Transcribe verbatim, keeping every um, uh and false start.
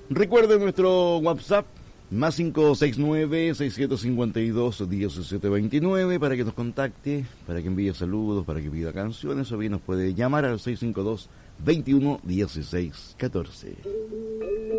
Recuerden nuestro WhatsApp, más cinco seis nueve, seis siete cinco dos, uno siete dos nueve, para que nos contacte, para que envíe saludos, para que pida canciones, o bien nos puede llamar al seis cinco dos, veintiuno, dieciséis, catorce.